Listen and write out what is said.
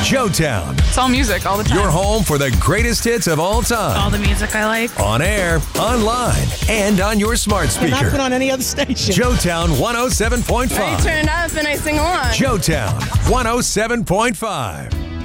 Joetown, It's all music all the time. your home for the greatest hits of all time. All the music I like. On air, online, and on your smart speaker. Not put on any other station. Joetown 107.5. I turn it up and I sing along. Joetown 107.5.